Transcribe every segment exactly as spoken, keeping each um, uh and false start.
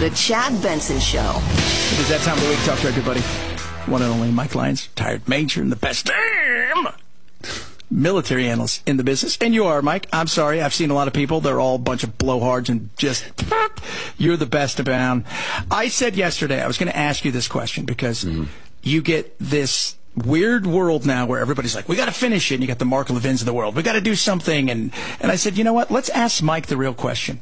The Chad Benson Show. It is that time of the week. Talk to our good buddy, one and only Mike Lyons, retired major and the best damn military analyst in the business. And you are, Mike. I'm sorry. I've seen a lot of people. They're all a bunch of blowhards and just, you're the best about. I said yesterday I was going to ask you this question because mm-hmm. you get this weird world now where everybody's like, we got to finish it. And you got the Mark Levins of the world. We got to do something. And, and I said, you know what? Let's ask Mike the real question.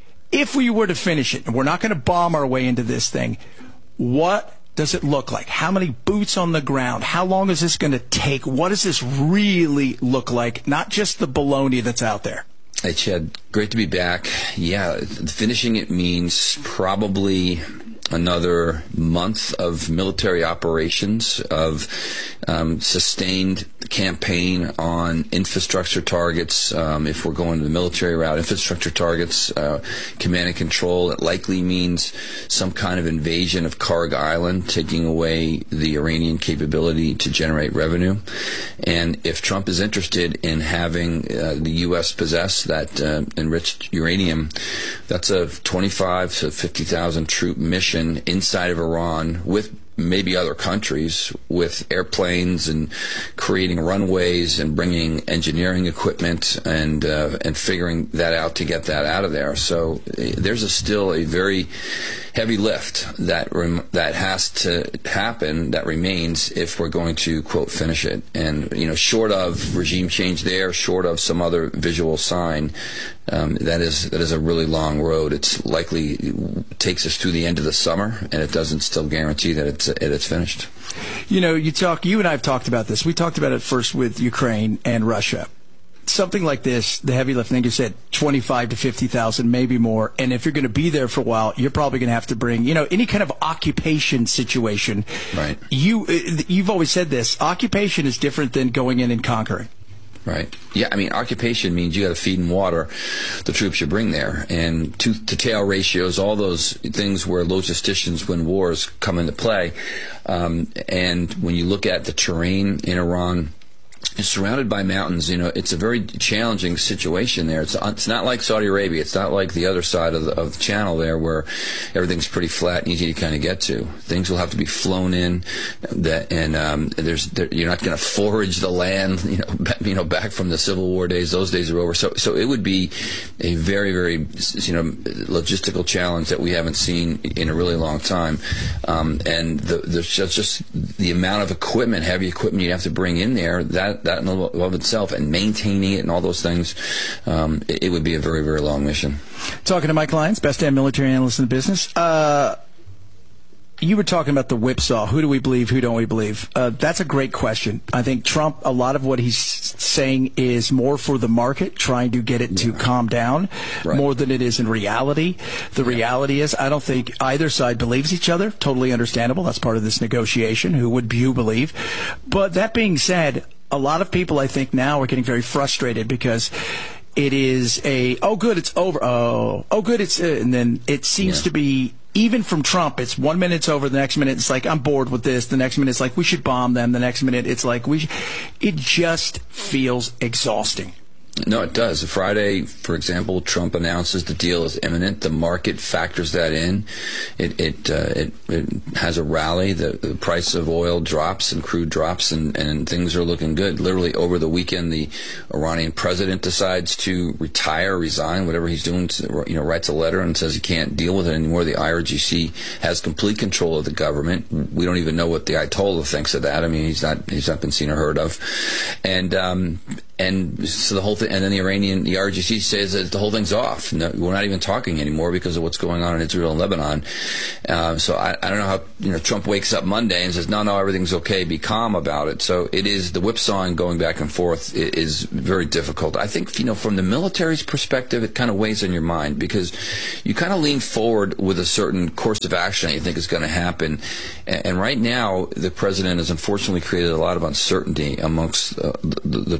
If we were to finish it, and we're not going to bomb our way into this thing, what does it look like? How many boots on the ground? How long is this going to take? What does this really look like? Not just the baloney that's out there. Hey, Chad, great to be back. Yeah, finishing it means probably another month of military operations, of um, sustained campaign on infrastructure targets. Um, if we're going the military route, infrastructure targets, uh, command and control, it likely means some kind of invasion of Karg Island, taking away the Iranian capability to generate revenue. And if Trump is interested in having uh, the U S possess that uh, enriched uranium, that's a twenty-five to fifty thousand troop mission inside of Iran with maybe other countries, with airplanes and creating runways and bringing engineering equipment and uh, and figuring that out to get that out of there. So uh, there's a still a very heavy lift that rem- that has to happen, that remains if we're going to, quote, finish it. And, you know, short of regime change there, short of some other visual sign, um, that is that is a really long road. It's likely it takes us through the end of the summer, and it doesn't still guarantee that it's it's finished. You know, you talk. You and I have talked about this. We talked about it first with Ukraine and Russia. Something like this, the heavy lifting, you said twenty-five to fifty thousand, maybe more. And if you're going to be there for a while, you're probably going to have to bring, you know, any kind of occupation situation. Right. You, you've always said this. Occupation is different than going in and conquering. Right. Yeah, I mean, occupation means you got to feed and water the troops you bring there. And tooth-to-tail ratios, all those things where logisticians win wars come into play. Um, and when you look at the terrain in Iran, it's surrounded by mountains. You know, it's a very challenging situation there. It's it's not like Saudi Arabia. It's not like the other side of the, of the channel there, where everything's pretty flat and easy to kind of get to. Things will have to be flown in, that and um, there's there, you're not going to forage the land. You know, back, you know, back from the Civil War days. Those days are over. So so it would be a very very you know logistical challenge that we haven't seen in a really long time. Um, and the, there's just, just the amount of equipment, heavy equipment you have to bring in there. That that in of itself, and maintaining it and all those things, um, it, it would be a very, very long mission. Talking to Mike Lyons, best damn military analyst in the business. Uh, you were talking about the whipsaw. Who do we believe? Who don't we believe? Uh, that's a great question. I think Trump, a lot of what he's saying is more for the market, trying to get it yeah. to calm down, right. more than it is in reality. The yeah. reality is, I don't think either side believes each other. Totally understandable. That's part of this negotiation. Who would you believe? But that being said, a lot of people, I think, now are getting very frustrated because it is a, oh, good, it's over. Oh, oh, good, it's, uh, and then it seems yeah. to be, even from Trump, it's one minute it's over, the next minute it's like, I'm bored with this. The next minute it's like, we should bomb them. The next minute it's like, we, sh-. It just feels exhausting. No, it does. Friday, for example, Trump announces the deal is imminent. The market factors that in. It it uh, it, it has a rally. The, the price of oil drops and crude drops, and, and things are looking good. Literally over the weekend, the Iranian president decides to retire, resign, whatever he's doing. You know, writes a letter and says he can't deal with it anymore. The I R G C has complete control of the government. We don't even know what the Ayatollah thinks of that. I mean, he's not he's not been seen or heard of, and um, and so the whole thing. And then the Iranian, the I R G C says that the whole thing's off. No, we're not even talking anymore because of what's going on in Israel and Lebanon. Uh, so I, I don't know how, you know, Trump wakes up Monday and says, no, no, everything's okay, be calm about it. So it is, the whipsawing going back and forth is very difficult. I think, you know, from the military's perspective, it kind of weighs on your mind because you kind of lean forward with a certain course of action that you think is going to happen. And, and right now, the president has unfortunately created a lot of uncertainty amongst uh, the, the, the troops.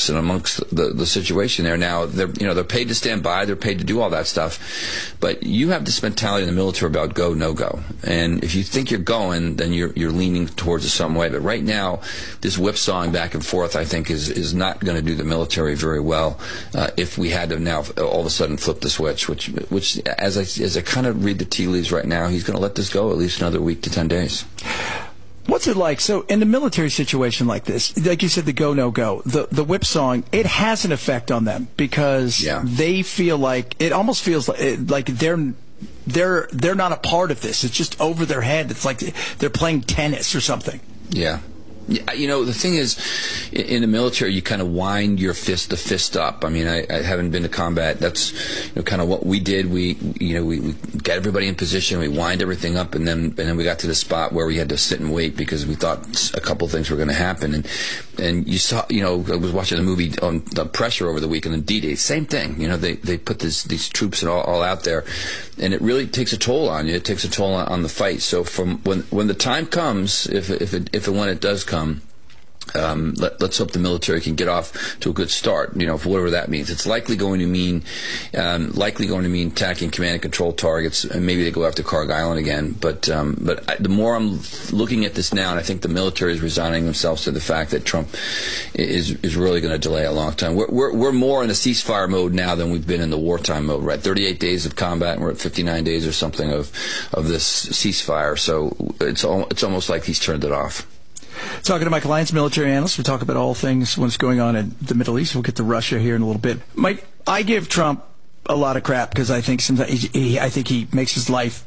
and amongst the, the situation there. Now, they're, you know, they're paid to stand by, they're paid to do all that stuff, but you have this mentality in the military about go, no go. And if you think you're going, then you're, you're leaning towards it some way. But right now, this whipsawing back and forth, I think, is, is not going to do the military very well uh, if we had to now all of a sudden flip the switch, which, which as I, as I kind of read the tea leaves right now, he's going to let this go at least another week to ten days. What's it like? So in a military situation like this, like you said, the go, no go, the, the whipsawing, it has an effect on them because yeah. they feel like, it almost feels like, like they're, they're, they're not a part of this. It's just over their head. It's like they're playing tennis or something. Yeah. You know, the thing is, in the military, you kind of wind your fist, the fist up. I mean, I, I haven't been to combat. That's, you know, kind of what we did. We, you know, we, we got everybody in position. We wind everything up, and then and then we got to the spot where we had to sit and wait because we thought a couple of things were going to happen. And and you saw, you know, I was watching a movie on the pressure over the weekend on D-Day. Same thing. You know, they they put this, these troops all, all out there, and it really takes a toll on you. It takes a toll on, on the fight. So from when when the time comes, if if it, if and when it does come. Um, let, let's hope the military can get off to a good start, you know, for whatever that means. It's likely going to mean, um, likely going to mean attacking command and control targets, and maybe they go after Carg Island again. But, um, but I, the more I'm looking at this now, and I think the military is resigning themselves to the fact that Trump is is really going to delay a long time. We're, we're we're more in a ceasefire mode now than we've been in the wartime mode. Right, thirty-eight days of combat, and we're at fifty-nine days or something of of this ceasefire. So it's al- it's almost like he's turned it off. Talking to Mike Lyons, military analyst. We talk about all things what's going on in the Middle East. We'll get to Russia here in a little bit. Mike, I give Trump a lot of crap because I think sometimes he, he, I think he makes his life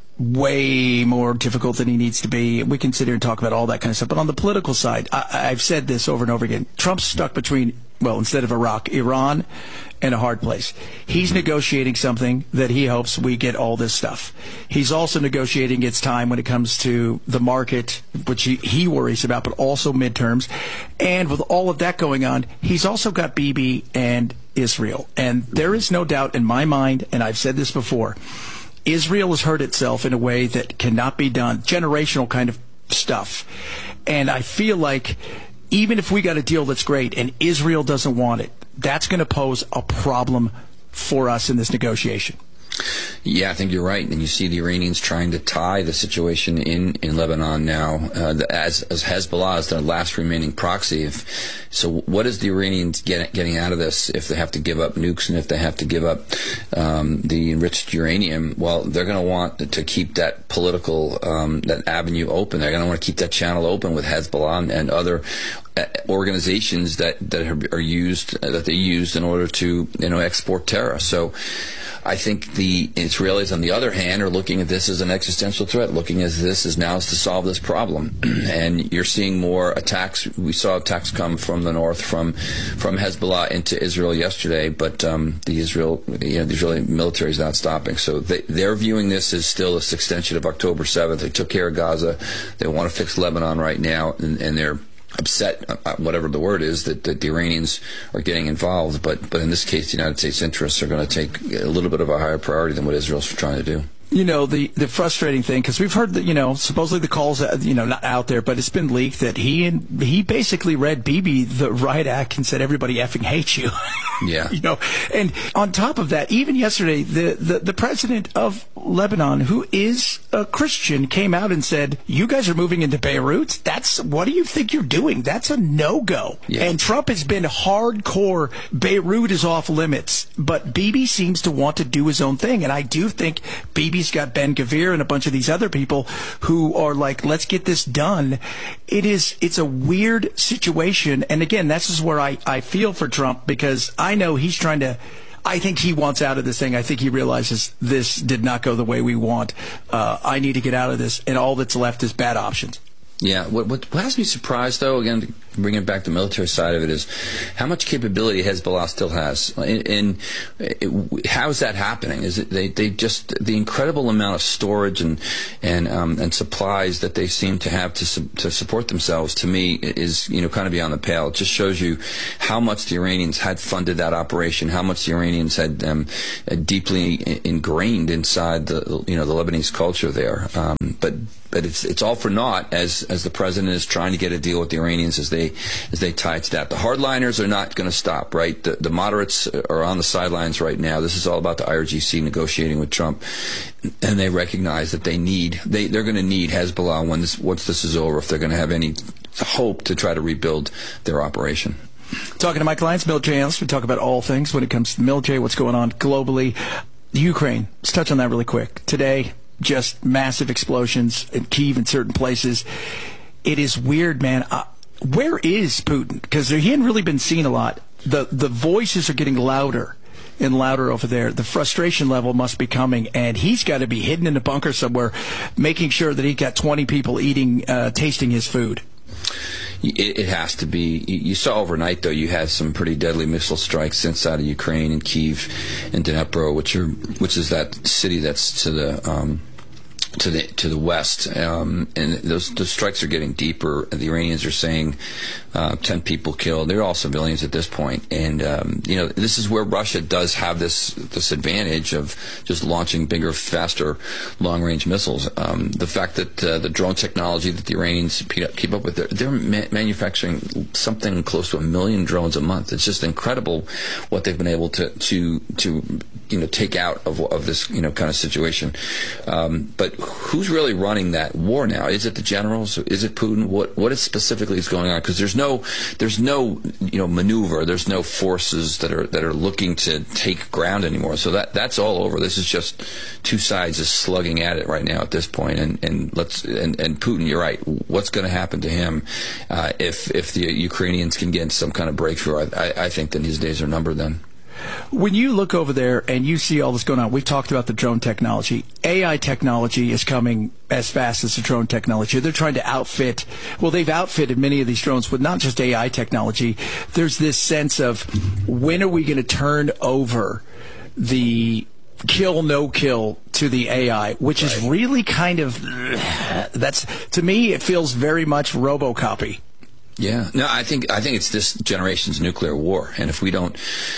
way more difficult than he needs to be. We can sit here and talk about all that kind of stuff. But on the political side, I, I've said this over and over again. Trump's stuck between, well, instead of Iraq, Iran, and a hard place. He's negotiating something that he hopes we get all this stuff. He's also negotiating its time when it comes to the market, which he, he worries about, but also midterms. And with all of that going on, he's also got Bibi and Israel. And there is no doubt in my mind, and I've said this before, Israel has hurt itself in a way that cannot be done, generational kind of stuff. And I feel like even if we got a deal that's great and Israel doesn't want it, that's going to pose a problem for us in this negotiation. Yeah, I think you're right. And you see the Iranians trying to tie the situation in, in Lebanon now, uh, as, as Hezbollah is their last remaining proxy. If, so what is the Iranians get, getting out of this if they have to give up nukes and if they have to give up um, the enriched uranium? Well, they're going to want to keep that political, um, that avenue open. They're going to want to keep that channel open with Hezbollah and other organizations that, that are used, that they used in order to, you know, export terror. So I think the Israelis, on the other hand, are looking at this as an existential threat, looking at this as now is to solve this problem. And you're seeing more attacks. We saw attacks come from the north, from from Hezbollah into Israel yesterday, but um, the Israel, you know, the Israeli military is not stopping. So they, they're viewing this as still this extension of October seventh. They took care of Gaza. They want to fix Lebanon right now, and, and they're upset, whatever the word is, that, that the Iranians are getting involved. But but in this case, the United States interests are going to take a little bit of a higher priority than what Israel's trying to do. You know, the, the frustrating thing, because we've heard that, you know, supposedly the calls, you know, not out there, but it's been leaked that he and he basically read Bibi the riot act and said, everybody effing hates you. Yeah. You know, and on top of that, even yesterday, the, the, the president of Lebanon, who is a Christian, came out and said, you guys are moving into Beirut? That's, what do you think you're doing? That's a no-go. Yeah. And Trump has been hardcore, Beirut is off limits, but Bibi seems to want to do his own thing. And I do think Bibi He's got Ben Gvir and a bunch of these other people who are like, let's get this done. It is, it's a weird situation. And again, this is where I, I feel for Trump, because I know he's trying to, I think he wants out of this thing. I think he realizes this did not go the way we want. Uh, I need to get out of this, and all that's left is bad options. Yeah. What, what, what has me surprised, though, again, to bring it back to the military side of it, is how much capability Hezbollah still has. And, and it, how is that happening? Is it they, they just the incredible amount of storage and and um, and supplies that they seem to have to su- to support themselves? To me, is you know kind of beyond the pale. It just shows you how much the Iranians had funded that operation, how much the Iranians had um, deeply ingrained inside the you know the Lebanese culture there. Um, but But it's it's all for naught as as the president is trying to get a deal with the Iranians as they they as they tie it to that. The hardliners are not going to stop, right? The, the moderates are on the sidelines right now. This is all about the I R G C negotiating with Trump, and they recognize that they need they they're going to need Hezbollah when this once this is over if they're going to have any hope to try to rebuild their operation. Talking to Mike Lyons, military analyst, we talk about all things when it comes to the military, what's going on globally. Ukraine, let's touch on that really quick. Today, just massive explosions in Kyiv and certain places. It is weird, man. Uh, where is Putin? Because he hadn't really been seen a lot. The the voices are getting louder and louder over there. The frustration level must be coming, and he's got to be hidden in a bunker somewhere, making sure that he got twenty people eating, uh, tasting his food. It, it has to be. You saw overnight, though, you had some pretty deadly missile strikes inside of Ukraine and Kyiv and Dnipro, which are which is that city that's to the um, to the to the west, um, and those those strikes are getting deeper. The Iranians are saying uh, ten people killed. They're all civilians at this point, and um, you know this is where Russia does have this this advantage of just launching bigger, faster, long range missiles. Um, the fact that uh, the drone technology that the Iranians keep up with, they're, they're ma- manufacturing something close to a million drones a month. It's just incredible what they've been able to to to you know take out of of this you know kind of situation. Um, but who's really running that war now? Is it the generals? Is it Putin? What what is specifically is going on? Because there's no there's no you know maneuver. There's no forces that are that are looking to take ground anymore. So that that's all over. This is just two sides just slugging at it right now at this point. And and let's and, and Putin, you're right. What's going to happen to him uh, if if the Ukrainians can get some kind of breakthrough? I, I think that his days are numbered then. When you look over there and you see all this going on, we've talked about the drone technology. A I technology is coming as fast as the drone technology. They're trying to outfit, well, they've outfitted many of these drones with not just A I technology. There's this sense of when are we going to turn over the kill, no kill to the A I, which right. is really kind of, that's, to me, it feels very much RoboCopy. Yeah, no, I think I think it's this generation's nuclear war, and if we don't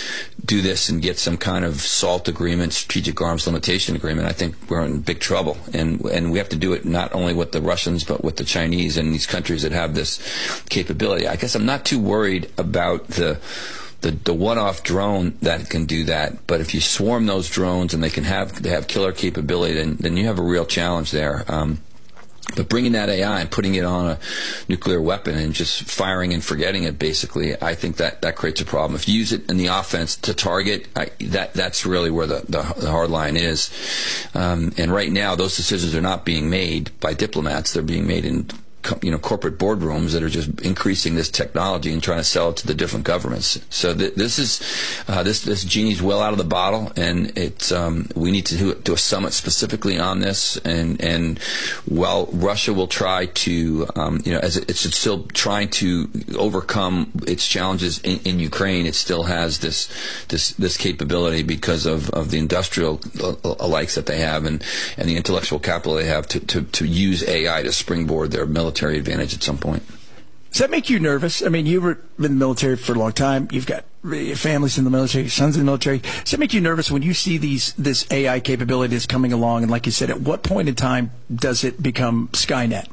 do this and get some kind of SALT agreement, strategic arms limitation agreement, I think we're in big trouble. And and we have to do it not only with the Russians but with the Chinese and these countries that have this capability. I guess I'm not too worried about the. The, the one-off drone that can do that, but if you swarm those drones and they can have they have killer capability, then then you have a real challenge there. Um, But bringing that A I and putting it on a nuclear weapon and just firing and forgetting it, basically, I think that, that creates a problem. If you use it in the offense to target, I, that that's really where the, the, the hard line is. Um, and right now, those decisions are not being made by diplomats. They're being made in you know, corporate boardrooms that are just increasing this technology and trying to sell it to the different governments. So th- this is uh, this this genie's well out of the bottle, and it's um, we need to do, do a summit specifically on this. And and while Russia will try to um, you know as it, it's still trying to overcome its challenges in, in Ukraine, it still has this this this capability because of, of the industrial alikes that they have and, and the intellectual capital they have to, to, to use A I to springboard their military advantage at some point. Does that make you nervous? I mean, you were in the military for a long time. You've got families in the military, sons in the military. Does that make you nervous when you see these this A I capabilities coming along? And like you said, at what point in time does it become Skynet?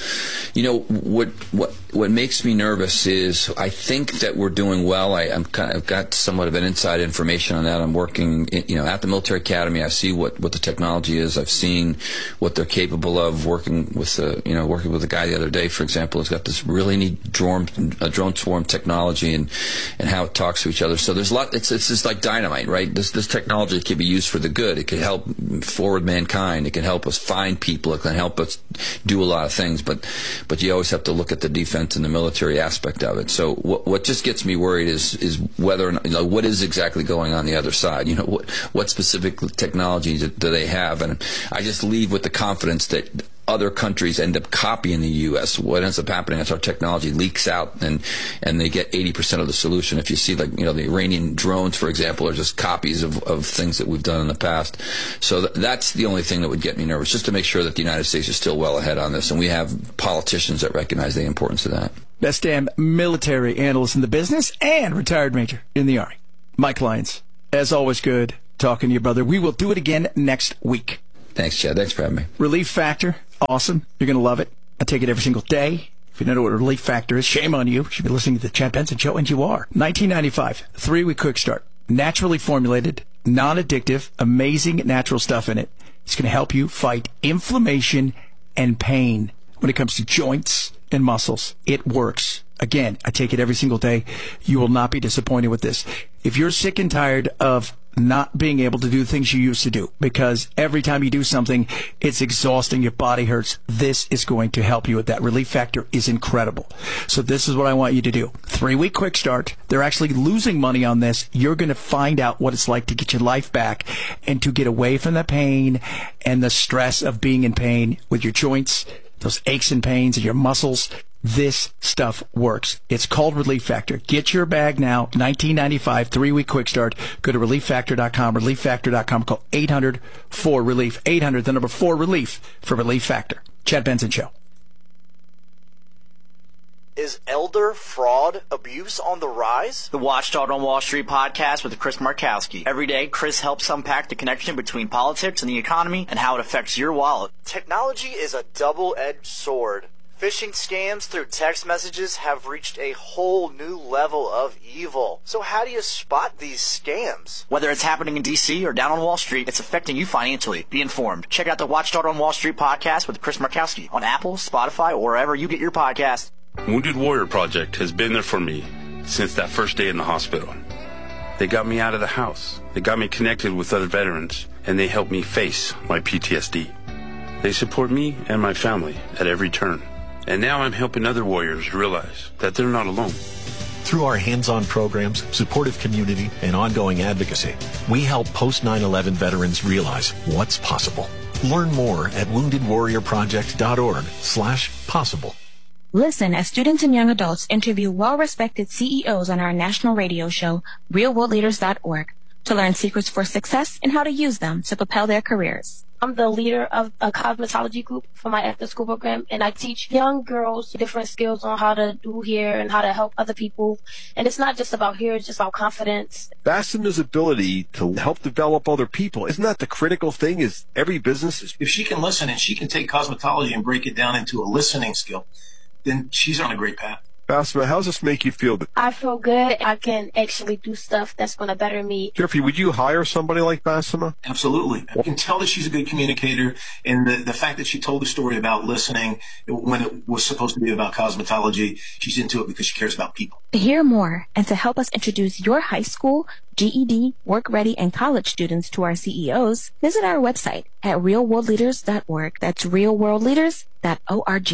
You know, what what what makes me nervous is I think that we're doing well. I, I'm kind of I've got somewhat of an inside information on that. I'm working, in, you know, at the military academy. I see what, what the technology is. I've seen what they're capable of. Working with the, you know, working with a guy the other day, for example, who's got this really neat drone uh, drone swarm technology and and how it talks to each other. So there's a lot. It's it's just like dynamite, right? This this technology can be used for the good. It can help forward mankind. It can help us find people. It can help us do a lot of things. But but you always have to look at the defense and the military aspect of it. So what what just gets me worried is is whether or not, you know, what is exactly going on the other side. You know, what what specific technology do, do they have? And I just leave with the confidence that other countries end up copying the U S. What ends up happening is our technology leaks out, and and they get eighty percent of the solution. If you see, like, you know, the Iranian drones, for example, are just copies of, of things that we've done in the past. So th- that's the only thing that would get me nervous, just to make sure that the United States is still well ahead on this, and we have politicians that recognize the importance of that. Best damn military analyst in the business and retired major in the Army, Mike Lyons. As always, good talking to you, brother. We will do it again next week. Thanks, Chad. Thanks for having me. Relief Factor. Awesome. You're going to love it. I take it every single day. If you don't know what Relief Factor is, shame on you. You should be listening to the Chad Benson Show, and you are. nineteen ninety-five, three-week quick start. Naturally formulated, non-addictive, amazing natural stuff in it. It's going to help you fight inflammation and pain when it comes to joints and muscles. It works. Again, I take it every single day. You will not be disappointed with this. If you're sick and tired of not being able to do the things you used to do, because every time you do something, it's exhausting, your body hurts, this is going to help you with that. Relief Factor is incredible. So this is what I want you to do. Three-week quick start. They're actually losing money on this. You're going to find out what it's like to get your life back and to get away from the pain and the stress of being in pain with your joints, those aches and pains in your muscles. This stuff works. It's called Relief Factor. Get your bag now. nineteen ninety-five, three-week quick start. Go to relief factor dot com, relief factor dot com. Call eight hundred four relief. eight hundred, the number four, relief for Relief Factor. Chad Benson Show. Is elder fraud abuse on the rise? The Watchdog on Wall Street podcast with Chris Markowski. Every day, Chris helps unpack the connection between politics and the economy and how it affects your wallet. Technology is a double-edged sword. Phishing scams through text messages have reached a whole new level of evil. So how do you spot these scams? Whether it's happening in D C or down on Wall Street, it's affecting you financially. Be informed. Check out the Watchdog on Wall Street podcast with Chris Markowski on Apple, Spotify, or wherever you get your podcast. Wounded Warrior Project has been there for me since that first day in the hospital. They got me out of the house. They got me connected with other veterans, and they helped me face my P T S D. They support me and my family at every turn. And now I'm helping other warriors realize that they're not alone. Through our hands-on programs, supportive community, and ongoing advocacy, we help post nine eleven veterans realize what's possible. Learn more at wounded warrior project dot org slash possible. Listen as students and young adults interview well-respected C E Os on our national radio show, real world leaders dot org, to learn secrets for success and how to use them to propel their careers. I'm the leader of a cosmetology group for my after-school program, and I teach young girls different skills on how to do hair and how to help other people. And it's not just about hair, it's just about confidence. Bassuma's ability to help develop other people, isn't that the critical thing? Is every business is... If she can listen and she can take cosmetology and break it down into a listening skill, then she's on a great path. Bassima, how does this make you feel? I feel good. I can actually do stuff that's going to better me. Jeffrey, would you hire somebody like Bassima? Absolutely. I can tell that she's a good communicator, and the, the fact that she told the story about listening when it was supposed to be about cosmetology, she's into it because she cares about people. To hear more and to help us introduce your high school, G E D, work-ready, and college students to our C E Os, visit our website at real world leaders dot org. That's real world leaders dot org.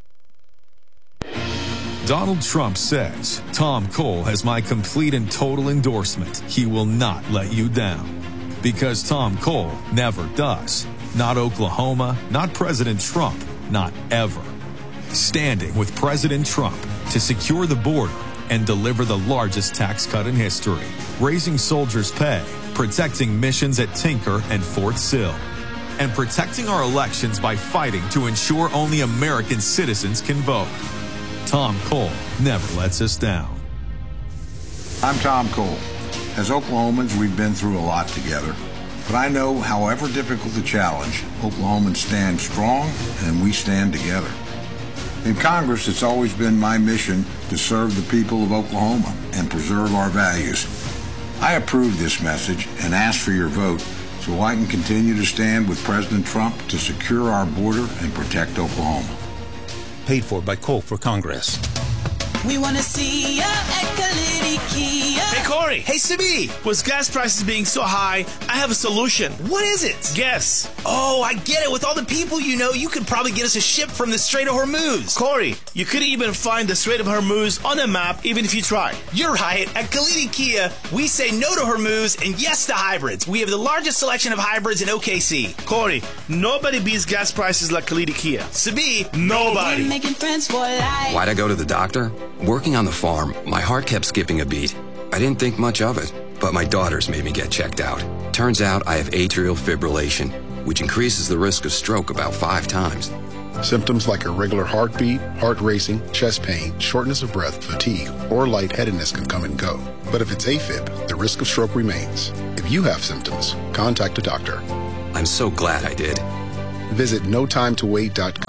Donald Trump says, Tom Cole has my complete and total endorsement. He will not let you down. Because Tom Cole never does. Not Oklahoma, not President Trump, not ever. Standing with President Trump to secure the border and deliver the largest tax cut in history. Raising soldiers' pay, protecting missions at Tinker and Fort Sill. And protecting our elections by fighting to ensure only American citizens can vote. Tom Cole never lets us down. I'm Tom Cole. As Oklahomans, we've been through a lot together. But I know, however difficult the challenge, Oklahomans stand strong and we stand together. In Congress, it's always been my mission to serve the people of Oklahoma and preserve our values. I approve this message and ask for your vote so I can continue to stand with President Trump to secure our border and protect Oklahoma. Paid for by Cole for Congress. We want to see ya at Kalidi Kia. Hey, Corey. Hey, Sibi. With gas prices being so high, I have a solution. What is it? Guess. Oh, I get it. With all the people you know, you could probably get us a ship from the Strait of Hormuz. Corey, you couldn't even find the Strait of Hormuz on a map, even if you tried. You're right. At Kalidi Kia, we say no to Hormuz and yes to hybrids. We have the largest selection of hybrids in O K C. Corey, nobody beats gas prices like Kalidi Kia. Sibi, nobody. Making friends for life. Why'd I go to the doctor? Working on the farm, my heart kept skipping a beat. I didn't think much of it, but my daughters made me get checked out. Turns out I have atrial fibrillation, which increases the risk of stroke about five times. Symptoms like irregular heartbeat, heart racing, chest pain, shortness of breath, fatigue, or lightheadedness can come and go. But if it's AFib, the risk of stroke remains. If you have symptoms, contact a doctor. I'm so glad I did. Visit no time to wait dot com.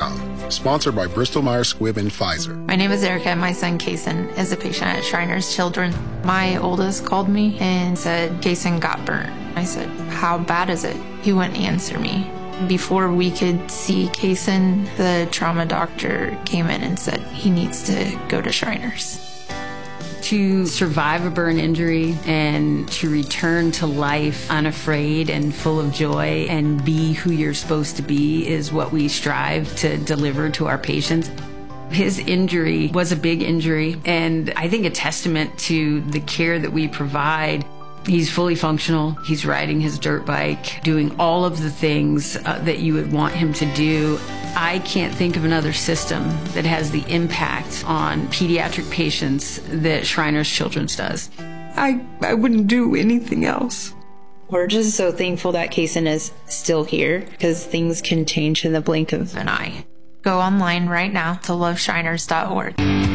Sponsored by Bristol Myers Squibb and Pfizer. My name is Erica, and my son Kaysen is a patient at Shriners Children. My oldest called me and said Kaysen got burnt. I said, how bad is it? He wouldn't answer me. Before we could see Kaysen, the trauma doctor came in and said he needs to go to Shriners. To survive a burn injury and to return to life unafraid and full of joy and be who you're supposed to be is what we strive to deliver to our patients. His injury was a big injury, and I think a testament to the care that we provide. He's fully functional. He's riding his dirt bike, doing all of the things uh, that you would want him to do. I can't think of another system that has the impact on pediatric patients that Shriners Children's does. I, I wouldn't do anything else. We're just so thankful that Kaysen is still here, because things can change in the blink of an eye. Go online right now to love shriners dot org.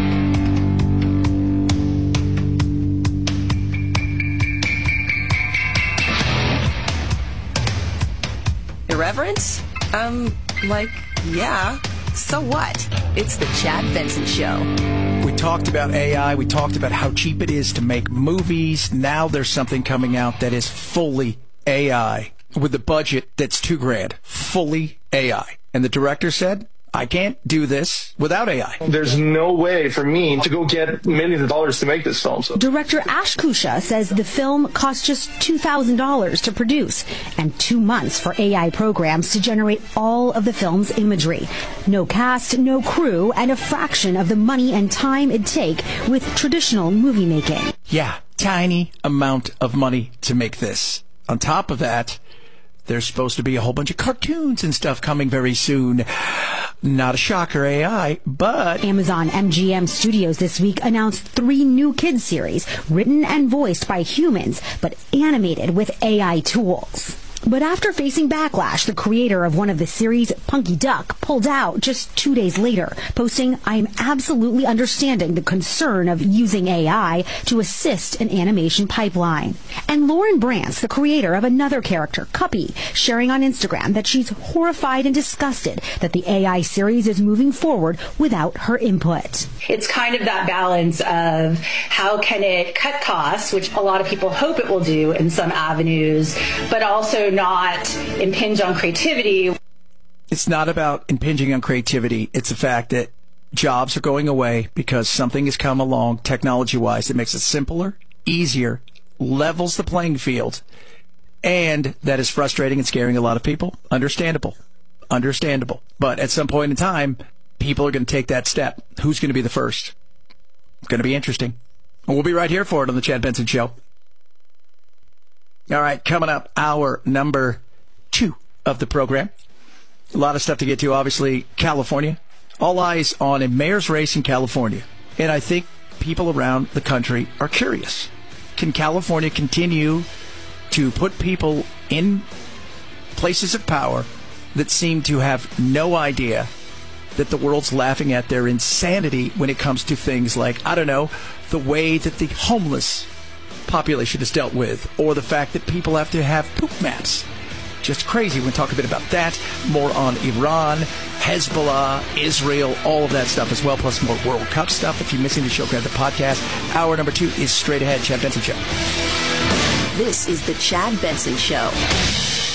Irreverence? Um, like, yeah. So what? It's the Chad Benson Show. We talked about A I. We talked about how cheap it is to make movies. Now there's something coming out that is fully A I with a budget that's two grand. Fully A I. And the director said, I can't do this without A I. There's no way for me to go get millions of dollars to make this film. So. Director Ash Kusha says the film cost just two thousand dollars to produce and two months for A I programs to generate all of the film's imagery. No cast, no crew, and a fraction of the money and time it'd take with traditional movie making. Yeah, tiny amount of money to make this. On top of that, there's supposed to be a whole bunch of cartoons and stuff coming very soon. Not a shocker, A I, but... Amazon M G M Studios this week announced three new kids series, written and voiced by humans, but animated with A I tools. But after facing backlash, the creator of one of the series, Punky Duck, pulled out just two days later, posting, I am absolutely understanding the concern of using A I to assist an animation pipeline. And Lauren Brantz, the creator of another character, Cuppy, sharing on Instagram that she's horrified and disgusted that the A I series is moving forward without her input. It's kind of that balance of how can it cut costs, which a lot of people hope it will do in some avenues, but also not impinge on creativity. It's not about impinging on creativity. It's the fact that jobs are going away because something has come along technology-wise that makes it simpler, easier, levels the playing field, and that is frustrating and scaring a lot of people. Understandable. Understandable. But at some point in time, people are going to take that step. Who's going to be the first? It's going to be interesting. And we'll be right here for it on the Chad Benson Show. All right, coming up, hour number two of the program. A lot of stuff to get to, obviously. California. All eyes on a mayor's race in California. And I think people around the country are curious. Can California continue to put people in places of power that seem to have no idea that the world's laughing at their insanity when it comes to things like, I don't know, the way that the homeless population is dealt with, or the fact that people have to have poop maps. Just crazy. We'll talk a bit about that. More on Iran, Hezbollah, Israel, all of that stuff as well, plus more World Cup stuff. If you're missing the show, grab the podcast. Hour number two is straight ahead. Chad Benson Show. This is the Chad Benson Show.